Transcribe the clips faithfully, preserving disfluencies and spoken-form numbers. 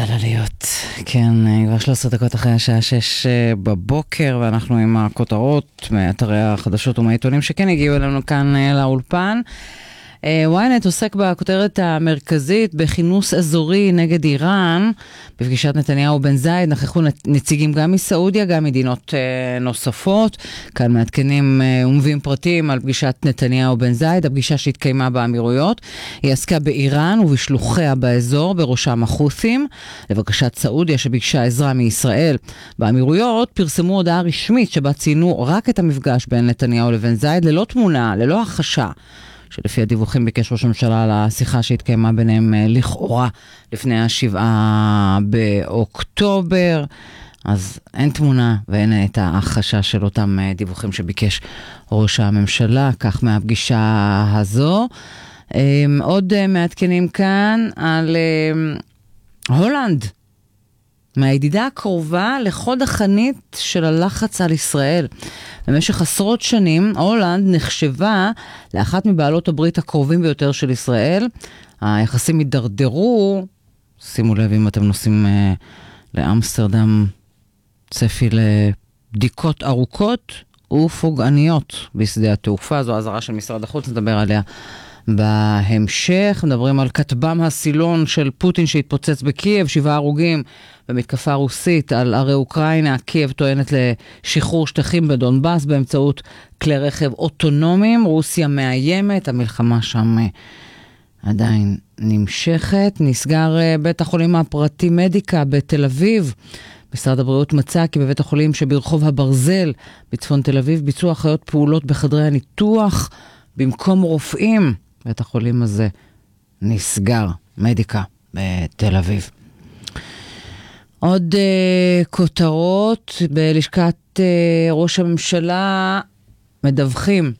לה להיות. כן, כבר שלוש עשרה דקות אחרי השעה שש בבוקר, ואנחנו עם הכותרות מאתרי החדשות ומהעיתונים שכן הגיעו אלינו כאן לאולפן. וויינט עוסק בכותרת המרכזית בכינוס אזורי נגד איראן. בפגישת נתניהו בן זייד נכחו נציגים גם מסעודיה, גם מדינות נוספות. כאן מעדכנים ומביאים פרטים על פגישת נתניהו בן זייד, הפגישה שהתקיימה באמירויות. היא עסקה באיראן ובשלוחיה באזור, בראשם החות'ים. לבקשת סעודיה שביקשה עזרה מישראל באמירויות, פרסמו הודעה רשמית שבה ציינו רק את המפגש בין נתניהו לבן זייד, ללא תמונה, ללא החשה. שלפי הדיווחים ביקש ראש הממשלה לשיחה שהתקיימה ביניהם לכאורה לפני השבעה באוקטובר. אז אין תמונה ואין את ההחשה של אותם דיווחים שביקש ראש הממשלה, כך מהפגישה הזו. עוד מעדכנים כאן על הולנד, מהידידה הקרובה לחוד החנית של הלחץ על ישראל. במשך עשרות שנים, הולנד נחשבה לאחת מבעלות הברית הקרובים ביותר של ישראל. היחסים הידרדרו, שימו לב אם אתם נוסעים אה, לאמסטרדם, צפי לבדיקות ארוכות ופוגעניות בשדה התעופה. זו הזרה של משרד החוץ, נדבר עליה בהמשך. מדברים על כתבם הסילון של פוטין שהתפוצץ בקייב, שבעה הרוגים במתקפה רוסית על ערי אוקראינה. קייב טוענת לשחרור שטחים בדונבאס באמצעות כלי רכב אוטונומיים. רוסיה מאיימת, המלחמה שם עדיין נמשכת. נסגר בית החולים הפרטי מדיקה בתל אביב. משרד הבריאות מצא כי בבית החולים שברחוב הברזל בצפון תל אביב ביצעו אחיות פעולות בחדרי הניתוח במקום רופאים. בית החולים הזה נסגר, מדיקה בתל אביב. עוד uh, כותרות בלשכת uh, ראש הממשלה מדווחים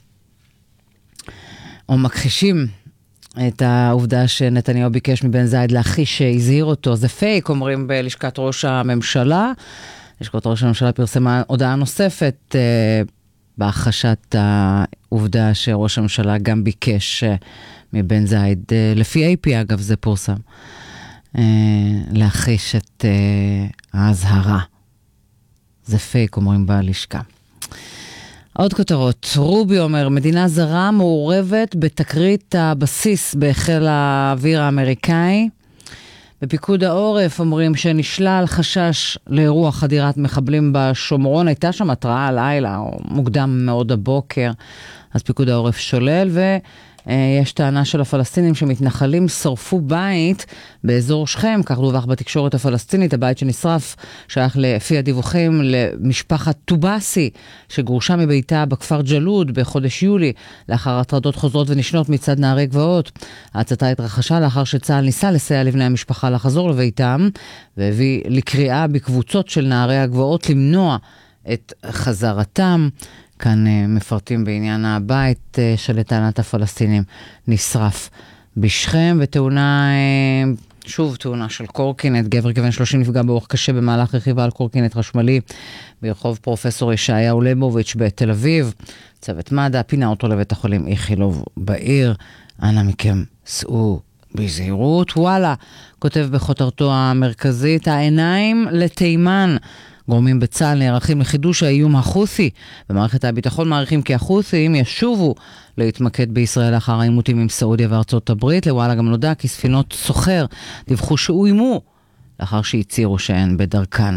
או מכחישים את העובדה שנתניהו ביקש מבן זייד להחיש שהזהיר אותו. זה פייק, אומרים בלשכת ראש הממשלה. לשכת ראש הממשלה פרסמה הודעה נוספת uh, בהכחשת העובדה שראש הממשלה גם ביקש uh, מבן זייד, uh, לפי איי פי אגב זה פורסם, uh, להחיש את uh, ההזהרה. זה פייק, אומרים בלשכה. עוד כותרות. רובי אומר, מדינה זרה מעורבת בתקרית הבסיס בחיל האוויר האמריקאי. בפיקוד העורף אומרים שנשלל חשש לאירוע חדירת מחבלים בשומרון. הייתה שם התראה הלילה, או מוקדם מאוד הבוקר, אז פיקוד העורף שולל, ויש טענה של הפלסטינים שמתנחלים שרפו בית באזור שכם, כך דווח בתקשורת הפלסטינית. הבית שנשרף שייך לפי הדיווחים למשפחת טובאסי, שגורשה מביתה בכפר ג'לוד בחודש יולי, לאחר הטרדות חוזרות ונשנות מצד נערי גבעות. ההצתה התרחשה לאחר שצה"ל ניסה לסייע לבני המשפחה לחזור לביתם, והביא לקריאה בקבוצות של נערי הגבעות למנוע את חזרתם. כאן uh, מפרטים בעניין הבית uh, שלטענת הפלסטינים נשרף בשכם, ותאונה, uh, שוב תאונה של קורקינט. גבר כבן שלושים נפגע באורח קשה במהלך רכיבה על קורקינט חשמלי ברחוב פרופסור ישעיהו ליבוביץ' בתל אביב. צוות מד"א פינה אותו לבית החולים איכילוב בעיר. אנא מכם סעו בזהירות. וואלה, כותב בכותרתו המרכזית, העיניים לתימן. גורמים בצה"ל נערכים לחידוש האיום החות'י. במערכת הביטחון מעריכים כי החות'ים ישובו להתמקד בישראל לאחר העימותים עם סעודיה וארצות הברית. לוואלה גם נודע כי ספינות סוחר דיווחו שאוימו לאחר שהצהירו שהן בדרכן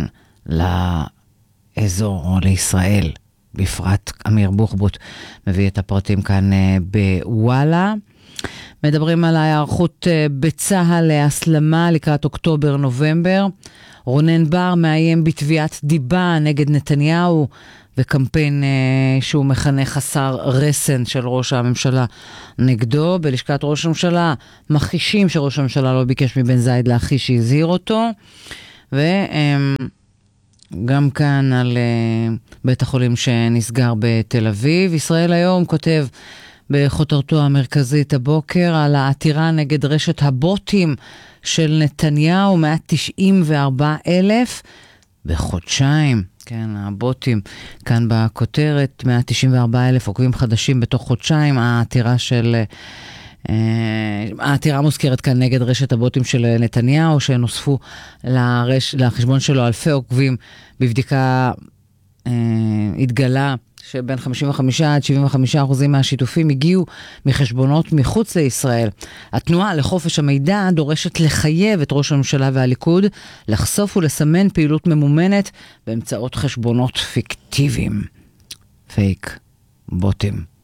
לאזור או לישראל. בפרט אמיר בוחבוט מביא את הפרטים כאן בוואלה. מדברים על ההיערכות בצה"ל להסלמה לקראת אוקטובר-נובמבר. רונן בר מאיים בתביעת דיבה נגד נתניהו, וקמפיין אה, שהוא מכנה חסר רסן של ראש הממשלה נגדו. בלשכת ראש הממשלה מכחישים שראש הממשלה לא ביקש מבן זייד להחיש שהזהיר אותו. וגם אה, כאן על אה, בית החולים שנסגר בתל אביב. ישראל היום כותב בכותרתו המרכזית הבוקר על העתירה נגד רשת הבוטים של נתניהו, מאה תשעים וארבעה אלף בחודשיים. כן, הבוטים כאן בכותרת, מאה תשעים וארבעה אלף עוקבים חדשים בתוך חודשיים. העתירה של העתירה מוזכרת כאן נגד רשת הבוטים של נתניהו, שנוספו לרש, לחשבון שלו אלפי עוקבים. בבדיקה התגלה שבין חמישים וחמישה עד שבעים וחמישה אחוזים מהשיתופים הגיעו מחשבונות מחוץ לישראל. התנועה לחופש המידע דורשת לחייב את ראש הממשלה והליכוד לחשוף ולסמן פעילות ממומנת באמצעות חשבונות פיקטיביים. פייק בוטים.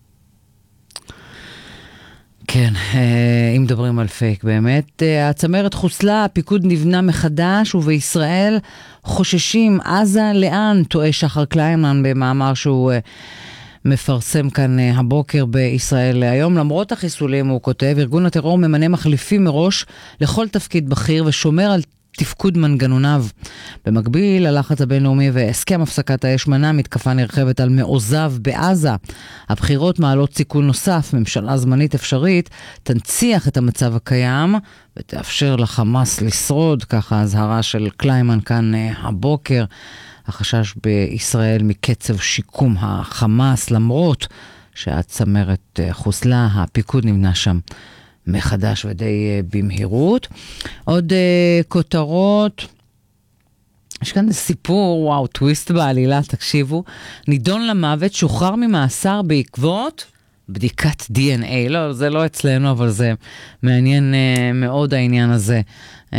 כן, אם מדברים על פייק באמת, הצמרת חוסלה, הפיקוד נבנה מחדש, ובישראל חוששים, עזה לאן, טועה שחר קליימן במאמר שהוא מפרסם כאן הבוקר בישראל היום. למרות החיסולים, הוא כותב, ארגון הטרור ממנה מחליפים מראש לכל תפקיד בכיר ושומר על תפקוד מנגנוניו. במקביל, הלחץ הבינלאומי והסכם הפסקת האש מנע מתקפה נרחבת על מעוזיו בעזה. הבחירות מעלות סיכון נוסף, ממשלה זמנית אפשרית, תנציח את המצב הקיים ותאפשר לחמאס לשרוד, ככה הזהרה של קליימן כאן הבוקר. החשש בישראל מקצב שיקום החמאס, למרות שהצמרת חוסלה, הפיקוד נבנה שם מחדש ודי במהירות. עוד uh, כותרות, יש כאן סיפור, וואו, טוויסט בעלילה, תקשיבו. נידון למוות, שוחרר ממאסר בעקבות בדיקת די אן איי. לא, זה לא אצלנו, אבל זה מעניין uh, מאוד העניין הזה. Uh,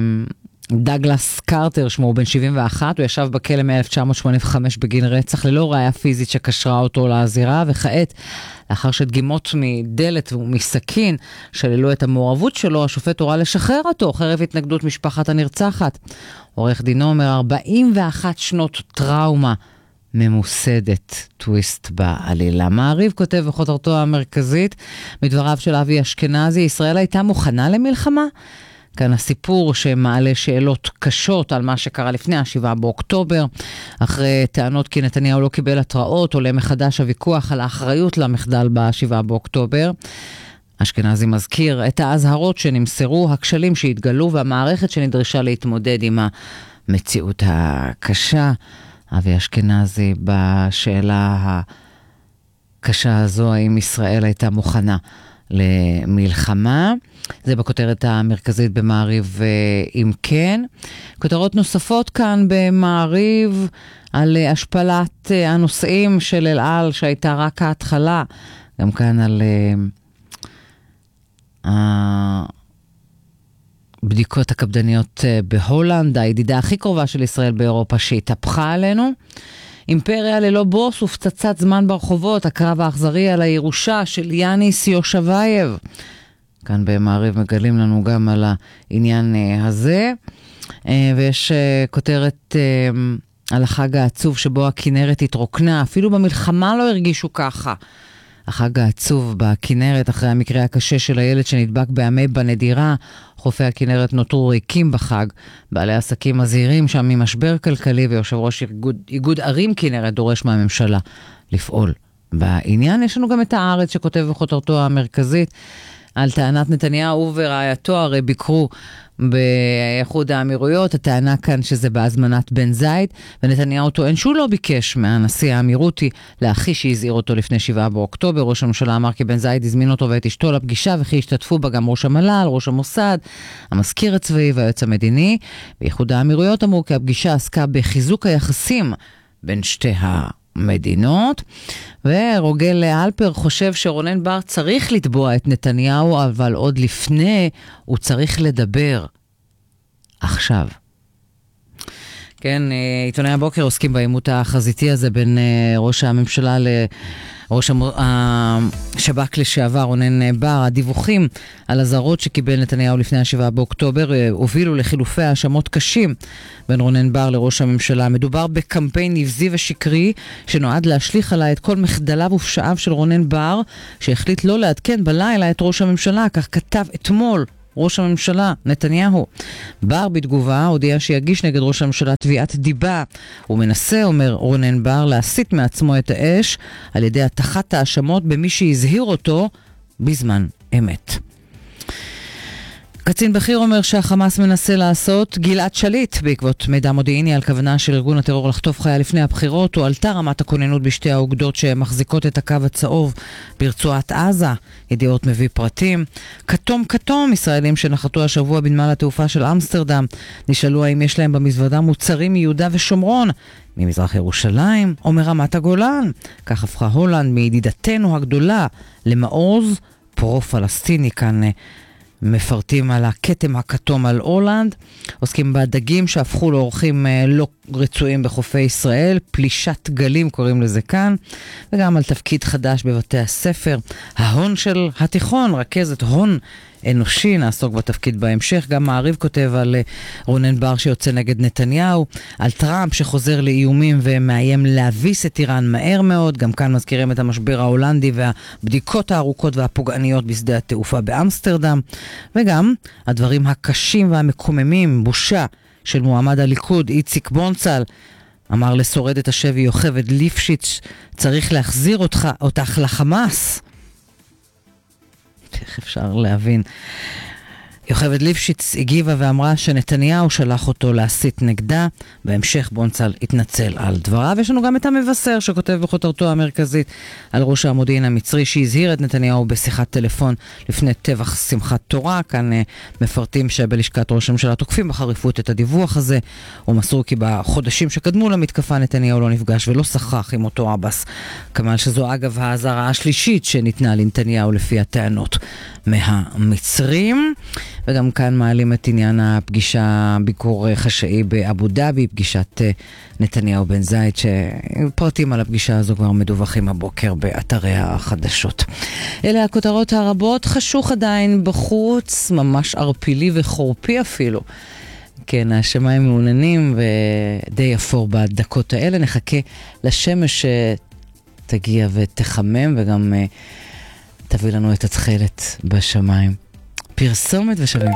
דגלס קרטר, שמו הוא בן שבעים ואחת, הוא ישב בכלא מ-אלף תשע מאות שמונים וחמש בגין רצח ללא ראיה פיזית שקשרה אותו לזירה, וכעת, לאחר שדגימות מדלת ומסכין שללו את המעורבות שלו, השופט הורה לשחרר אותו, חרף התנגדות משפחת הנרצחת. עורך דינו אומר, ארבעים ואחת שנות טראומה ממוסדת. טוויסט בעלילה. מעריב כותב בכותרתו המרכזית, מדבריו של אבי אשכנזי, ישראל הייתה מוכנה למלחמה? כאן הסיפור שמעלה שאלות קשות על מה שקרה לפני השבעה באוקטובר. אחרי טענות כי נתניהו לא קיבל התראות, עולה מחדש הוויכוח על האחריות למחדל בשבעה באוקטובר. אשכנזי מזכיר את ההזהרות שנמסרו, הכשלים שהתגלו והמערכת שנדרשה להתמודד עם המציאות הקשה. אבי אשכנזי בשאלה הקשה הזו, האם ישראל הייתה מוכנה למלחמה. זה בכותרת המרכזית במעריב, אם כן. כותרות נוספות כאן במעריב על השפלת הנושאים של אל על, שהייתה רק ההתחלה. גם כאן על הבדיקות הקפדניות בהולנד, הידידה הכי קרובה של ישראל באירופה שהתהפכה עלינו. אימפריה ללא בוס ופצצת זמן ברחובות, הקרב האכזרי על הירושה של יאניס יושבייב. כאן במעריב מגלים לנו גם על העניין הזה, ויש כותרת על החג העצוב שבו הכינרת התרוקנה, אפילו במלחמה לא הרגישו ככה. החג העצוב בכינרת אחרי המקרה הקשה של הילד שנדבק בימי בנדירה, חופי הכינרת נותרו ריקים בחג, בעלי עסקים מזהירים שם ממשבר כלכלי, ויושב ראש איגוד, איגוד ערים כינרת דורש מהממשלה לפעול בעניין. יש לנו גם את הארץ שכותב בכותרתו המרכזית, על טענת נתניהו ורעייתו, הרי ביקרו באיחוד האמירויות, הטענה כאן שזה בהזמנת בן זייד, ונתניהו טוען שהוא לא ביקש מהנשיא האמירותי לאחי שהזהיר אותו לפני שבעה באוקטובר. ראש הממשלה אמר כי בן זייד הזמין אותו ואת אשתו לפגישה, וכי השתתפו בה גם ראש המל"ל, ראש המוסד, המזכיר הצבאי והיועץ המדיני. באיחוד האמירויות אמרו כי הפגישה עסקה בחיזוק היחסים בין שתי המדינות. ורוגל אלפר חושב שרונן בר צריך לתבוע את נתניהו, אבל עוד לפני הוא צריך לדבר עכשיו. כן, עיתוני הבוקר עוסקים בעימות החזיתי הזה בין ראש הממשלה לראש השב"כ לשעבר רונן בר. הדיווחים על הזרות שקיבל נתניהו לפני השבעה באוקטובר הובילו לחילופי האשמות קשים בין רונן בר לראש הממשלה. מדובר בקמפיין נבזי ושקרי שנועד להשליך עליי את כל מחדליו ופשעיו של רונן בר, שהחליט לא לעדכן בלילה את ראש הממשלה, כך כתב אתמול ראש הממשלה נתניהו. בר בתגובה הודיע שיגיש נגד ראש הממשלה תביעת דיבה. הוא מנסה, אומר רונן בר, להסיט מעצמו את האש על ידי התחת האשמות במי שהזהיר אותו בזמן אמת. קצין בכיר אומר שהחמאס מנסה לעשות גלעד שליט. בעקבות מידע מודיעיני על כוונה של ארגון הטרור לחטוף חיה לפני הבחירות, הועלתה רמת הכוננות בשתי האוגדות שמחזיקות את הקו הצהוב ברצועת עזה. ידיעות מביא פרטים. כתום כתום, ישראלים שנחתו השבוע בנמל התעופה של אמסטרדם נשאלו האם יש להם במזוודה מוצרים מיהודה ושומרון, ממזרח ירושלים או מרמת הגולן. כך הפכה הולנד מידידתנו הגדולה למעוז פרו-פלסטיני. כאן מפרטים על הכתם הכתום על הולנד, עוסקים בדגים שהפכו לאורחים לא רצויים בחופי ישראל, פלישת גלים קוראים לזה כאן, וגם על תפקיד חדש בבתי הספר, ההון של התיכון, רכזת הון אנושי, נעסוק בתפקיד בהמשך. גם מעריב כותב על רונן בר שיוצא נגד נתניהו, על טראמפ שחוזר לאיומים ומאיים להביס את איראן מהר מאוד. גם כאן מזכירים את המשבר ההולנדי והבדיקות הארוכות והפוגעניות בשדה התעופה באמסטרדם, וגם הדברים הקשים והמקוממים, בושה של מועמד הליכוד איציק בונצל, אמר לשורדת השבי יוכבד ליפשיץ, צריך להחזיר אותך, אותך לחמאס. איך אפשר להבין? יוכבד ליפשיץ הגיבה ואמרה שנתניהו שלח אותו להסית נגדה. בהמשך בונצל התנצל על דבריו. יש לנו גם את המבשר שכותב בכותרתו המרכזית על ראש המודיעין המצרי שהזהיר את נתניהו בשיחת טלפון לפני טבח שמחת תורה. כאן מפרטים שבלשכת ראש הממשלה תוקפים בחריפות את הדיווח הזה, ומסרו כי בחודשים שקדמו למתקפה נתניהו לא נפגש ולא שוחח עם אותו אבס כמל, שזו אגב האזהרה השלישית שניתנה לנתניהו לפי הטענות מהמצרים. וגם כאן מעלים את עניין הפגישה, ביקור חשאי באבו דאבי, פגישת נתניהו בן זייד, שפרטים על הפגישה הזו כבר מדווחים הבוקר באתרי החדשות. אלה הכותרות הרבות. חשוך עדיין בחוץ, ממש ערפילי וחורפי אפילו. כן, השמיים מעוננים ודי אפור בדקות האלה. נחכה לשמש שתגיע ותחמם וגם תביא לנו את התחילת בשמיים. פרסומת ושבים.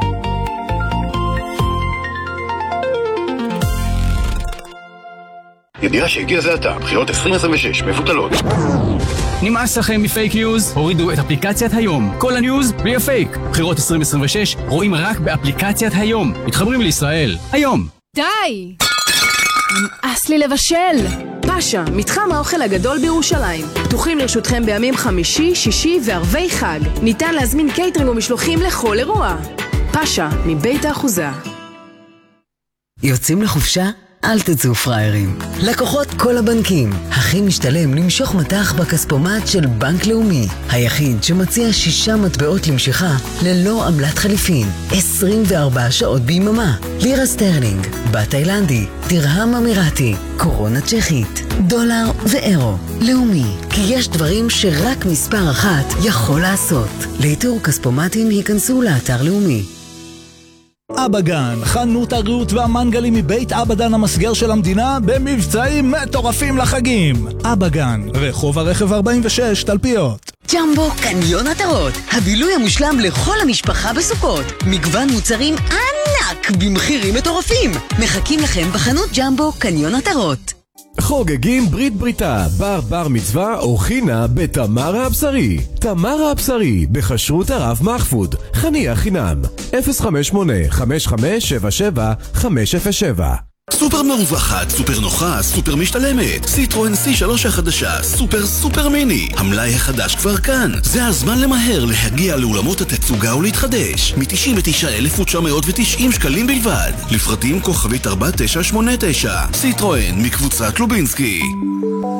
ידיעה שהגיע זה עתה, בחירות עשרים עשרים ושש מבוטלות. נמאס לכם מפייק ניוז? הורידו את אפליקציית היום. כל הניוז בלי הפייק. בחירות עשרים עשרים ושש רואים רק באפליקציית היום. מתחברים לישראל. היום. די! נמאס לי לבשל! פאשה, מתחם האוכל הגדול בירושלים. פתוחים לרשותכם בימים חמישי, שישי וערבי חג. ניתן להזמין קייטרינג ומשלוחים לכל אירוע. פאשה, מבית האחוזה. יוצאים לחופשה? אל תצאו פריירים. לקוחות כל הבנקים. הכי משתלם למשוך מטח בכספומט של בנק לאומי. היחיד שמציע שישה מטבעות למשיכה ללא עמלת חליפין. עשרים וארבע שעות ביממה. לירה סטרלינג, בת תאילנדי, דרהם אמירתי, קורונה צ'כית, דולר ואירו. לאומי, כי יש דברים שרק מספר אחת יכול לעשות. לאיתור כספומטים היכנסו לאתר לאומי. אבא גן, חנות הריהוט והמנגלים מבית אבא דן המסגר של המדינה במבצעים מטורפים לחגים. אבא גן, רחוב הרכב ארבעים ושש, תלפיות. ג'מבו קניון עטרות, הבילוי המושלם לכל המשפחה בסוכות. מגוון מוצרים ענק במחירים מטורפים. מחכים לכם בחנות ג'מבו קניון עטרות. חוגגים ברית בריתה, בר בר מצווה או חינה בתמרה הבשרי. תמרה הבשרי, בחשרות הרב מחפוד, חניה חינם. אפס חמש שמונה חמש חמש שבע שבע חמש אפס שבע. סופר מרווחת, סופר נוחה, סופר משתלמת. סיטרואן סי שלוש החדשה, סופר סופר מיני. המלאי החדש כבר כאן. זה הזמן למהר להגיע לאולמות התצוגה ולהתחדש. מ-תשעים ותשעה אלף תשע מאות ותשעים שקלים בלבד. לפרטים כוכבית ארבע תשע שמונה תשע. סיטרואן מקבוצת לובינסקי.